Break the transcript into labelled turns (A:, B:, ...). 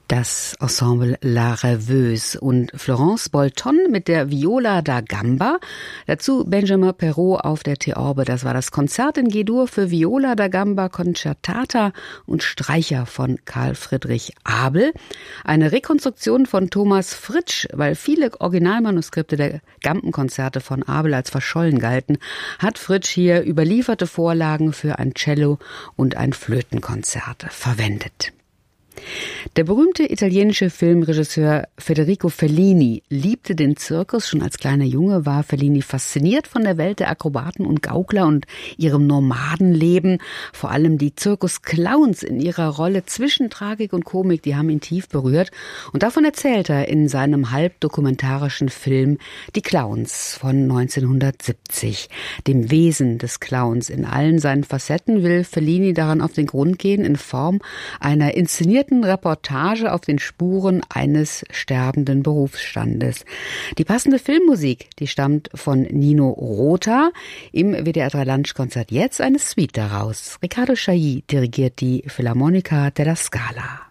A: Das Ensemble La Rêveuse und Florence Bolton mit der Viola da Gamba. Dazu Benjamin Perrault auf der Theorbe. Das war das Konzert in G-Dur für Viola da Gamba, Concertata und Streicher von Karl Friedrich Abel. Eine Rekonstruktion von Thomas Fritsch, weil viele Originalmanuskripte der Gampenkonzerte von Abel als verschollen galten, hat Fritsch hier überlieferte Vorlagen für ein Cello und ein Flötenkonzert verwendet. Der berühmte italienische Filmregisseur Federico Fellini liebte den Zirkus. Schon als kleiner Junge war Fellini fasziniert von der Welt der Akrobaten und Gaukler und ihrem Nomadenleben. Vor allem die Zirkusclowns in ihrer Rolle zwischen Tragik und Komik, die haben ihn tief berührt. Und davon erzählt er in seinem halbdokumentarischen Film Die Clowns von 1970. Dem Wesen des Clowns in allen seinen Facetten will Fellini daran auf den Grund gehen in Form einer inszenierten Reportage auf den Spuren eines sterbenden Berufsstandes. Die passende Filmmusik, die stammt von Nino Rota. Im WDR 3 Lunchkonzert jetzt eine Suite daraus. Riccardo Chailly dirigiert die Philharmonica della Scala.